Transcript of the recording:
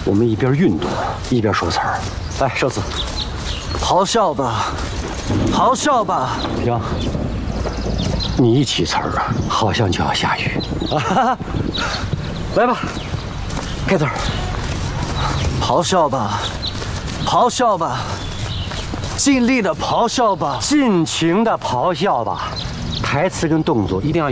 我们一边运动一边说词儿。来，说词。 咆哮吧，咆哮吧！ 行，你一起词儿啊，好像就要下雨啊！来吧，开词儿。 咆哮吧，咆哮吧，尽力的咆哮吧， 尽情的咆哮吧。台词跟动作一定要